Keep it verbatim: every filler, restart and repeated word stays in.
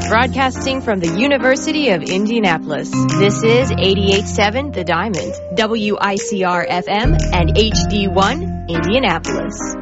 broadcasting from the University of Indianapolis. This is eighty-eight point seven The Diamond, W I C R F M, and H D one, Indianapolis.